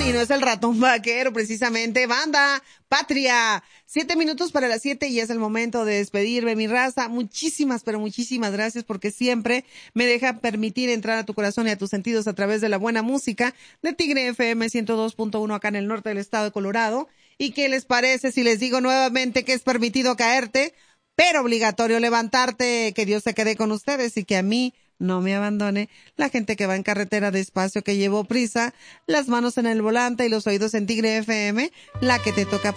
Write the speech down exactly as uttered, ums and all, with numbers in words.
y no es el ratón vaquero, precisamente. Banda, Patria, siete minutos para las siete y es el momento de despedirme, mi raza. Muchísimas, pero muchísimas gracias porque siempre me deja permitir entrar a tu corazón y a tus sentidos a través de la buena música de Tigre F M ciento dos punto uno acá en el norte del estado de Colorado. ¿Y qué les parece si les digo nuevamente que es permitido caerte, pero obligatorio levantarte? Que Dios se quede con ustedes y que a mí no me abandone la gente que va en carretera despacio, que llevo prisa, las manos en el volante y los oídos en Tigre F M, la que te toca